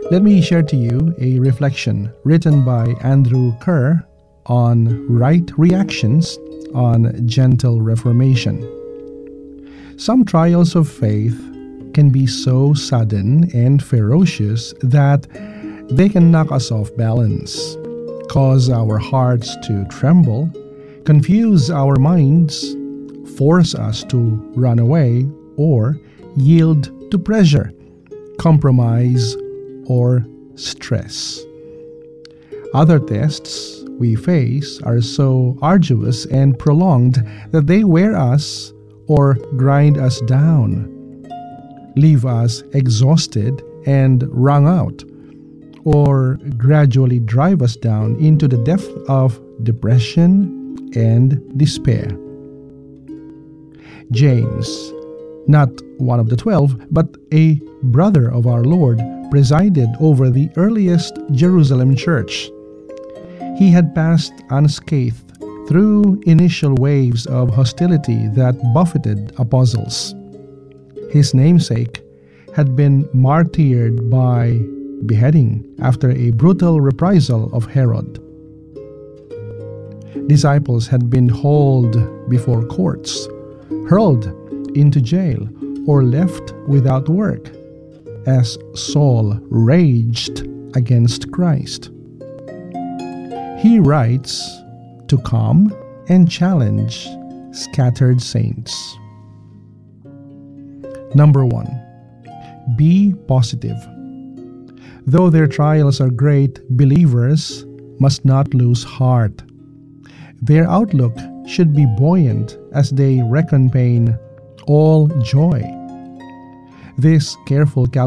Let me share to you a reflection written by Andrew Kerr on right reactions on gentle reformation. Some trials of faith can be so sudden and ferocious that they can knock us off balance, cause our hearts to tremble, confuse our minds, force us to run away or yield to pressure, compromise, or stress. Other tests we face are so arduous and prolonged that they wear us or grind us down, leave us exhausted and wrung out, or gradually drive us down into the depth of depression and despair. James, not one of the 12, but a brother of our Lord, presided over the earliest Jerusalem church. He had passed unscathed through initial waves of hostility that buffeted apostles. His namesake had been martyred by beheading after a brutal reprisal of Herod. Disciples had been hauled before courts, hurled into jail, or left without work, as Saul raged against Christ. He writes to calm and challenge scattered saints. Number 1. Be positive. Though their trials are great, believers must not lose heart. Their outlook should be buoyant as they reckon pain all joy. This careful